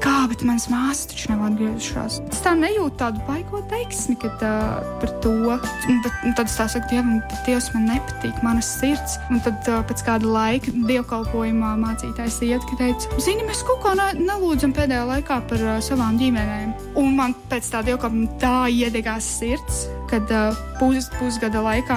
bet manas māsas taču nav atgriezušās. Es tā nejūtu tādu baigo teiksmi, kad par to. Un tad es tā saku Dievam, bet Dievs man nepatīk, manas sirds. Un tad pēc kāda laika dievkalpojumā mācītājs iet, ka teica, zini, mēs kaut ko nelūdzam pēdējā laikā par savām ģimenēm. Un man pēc tā dievkalpojuma tā iedegās sirds, kad pusgada laikā